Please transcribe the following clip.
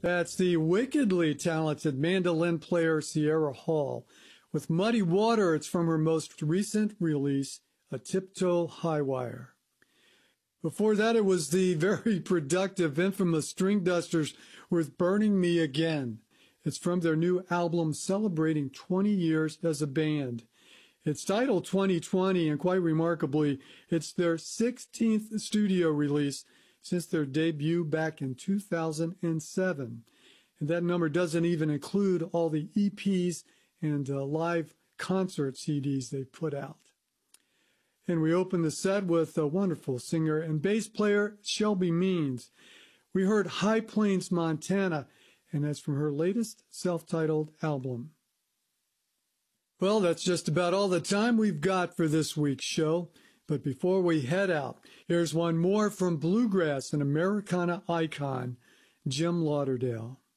That's the wickedly talented mandolin player Sierra Hall. With Muddy Water, it's from her most recent release, A Tiptoe High Wire. Before that, it was the very productive, infamous String Dusters with Burning Me Again. It's from their new album celebrating 20 years as a band. It's titled 2020, and quite remarkably, it's their 16th studio release since their debut back in 2007. And that number doesn't even include all the EPs and live concert CDs they put out. And we opened the set with a wonderful singer and bass player, Shelby Means. We heard High Plains, Montana, and that's from her latest self-titled album. Well, that's just about all the time we've got for this week's show. But before we head out, here's one more from bluegrass and Americana icon, Jim Lauderdale.